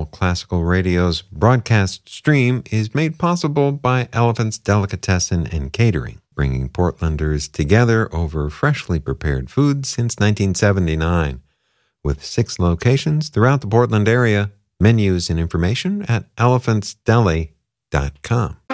Classical Radio's broadcast stream is made possible by Elephant's Delicatessen and Catering, bringing Portlanders together over freshly prepared food since 1979. With 6 locations throughout the Portland area, menus and information at elephantsdeli.com.